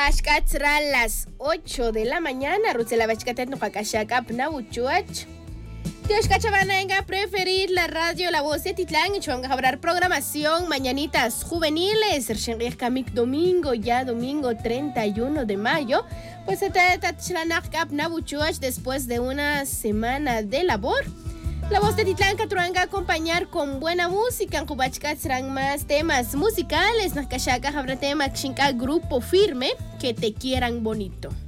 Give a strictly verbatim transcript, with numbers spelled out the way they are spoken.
Ashkatra las ocho de la mañana, Rutsela Bachkatet no Kakashakap Nabuchuach. Dios Cachabananga preferir la radio La Voz de Titlán y chuanga hablar programación mañanitas juveniles. Erchenriek Kamik domingo, ya domingo treinta y uno de mayo. Pues se trata Tlanak Nabuchuach después de una semana de labor. La Voz de Titlán Catruanga acompañar con buena música. En Kubachkat serán más temas musicales. Nakashaka habrá tema Kshinka Grupo Firme, que te quieran bonito.